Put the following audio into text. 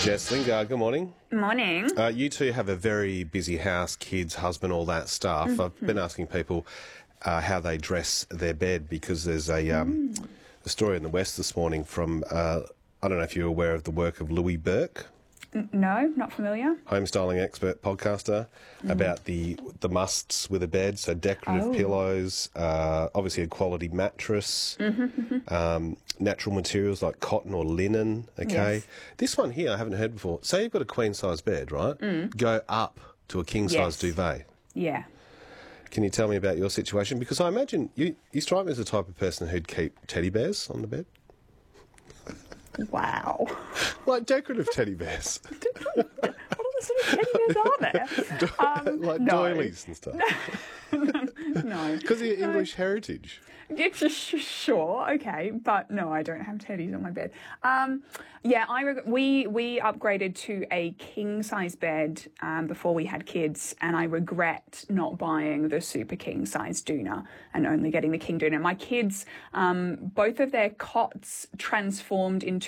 Jess Lingard, good morning. Morning. You two have a very busy house, kids, husband, all that stuff. I've been asking people how they dress their bed because there's a story in the West this morning from, I don't know if you're aware of the work of Louis Burke. No, not familiar. Home styling expert podcaster about the musts with a bed, so decorative pillows, obviously a quality mattress, natural materials like cotton or linen, okay? Yes. This one here I haven't heard before. Say you've got a queen-size bed, right? Go up to a king-size duvet. Yeah. Can you tell me about your situation? Because I imagine you strike me as the type of person who'd keep teddy bears on the bed. Wow. Like decorative teddy bears. What other sort of teddy bears are there? Like no. doilies and stuff. No. Because of your English heritage. It's just sure, okay, but no, I don't have teddies on my bed. We upgraded to a king size bed before we had kids, and I regret not buying the super king size doona and only getting the king doona. My kids, both of their cots transformed into